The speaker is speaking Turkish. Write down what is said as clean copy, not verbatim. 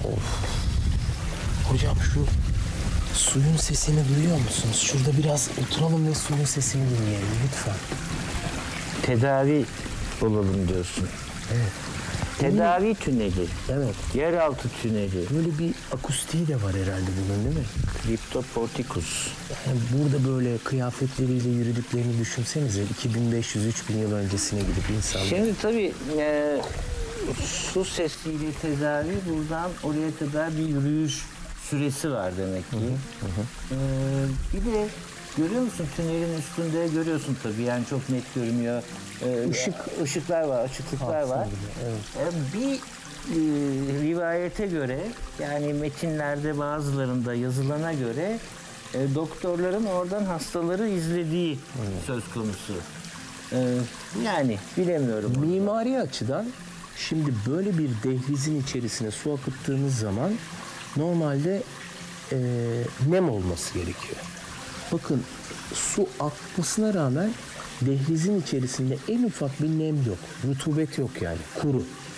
Hocam şu suyun sesini duyuyor musunuz? Şurada biraz oturalım ve suyun sesini dinleyelim lütfen. Tedavi olalım diyorsun. Evet. Tedavi tüneli. Evet. Yeraltı tüneli. Böyle bir akustiği de var herhalde bunun, değil mi? Cryptoporticus. Yani burada böyle kıyafetleriyle yürüdüklerini düşünsenize. 2500-3000 yıl öncesine gidip insanlar. Şimdi tabii su sesiyle tedavi buradan oraya kadar bir yürüyüş süresi var demek ki. Bir de görüyor musun tünelin üstünde görüyorsun tabii yani çok net görünüyor. Işıklar var, açıklıklar var. Evet. Bir rivayete göre yani metinlerde bazılarında yazılana göre doktorların oradan hastaları izlediği söz konusu. Yani bilemiyorum. Mimari açıdan şimdi böyle bir dehlizin içerisine su akıttığınız zaman normalde nem olması gerekiyor. Bakın su akmasına rağmen dehlizin içerisinde en ufak bir nem yok. Rutubet yok yani. Kuru.